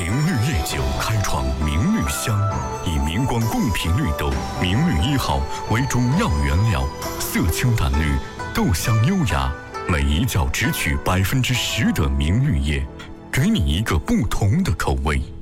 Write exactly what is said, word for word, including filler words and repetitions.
明绿夜酒开创明绿香，以明光贡品绿豆明绿一号为主要原料，色清淡绿，豆香优雅，每一窖只取百分之十的明绿叶，给你一个不同的口味。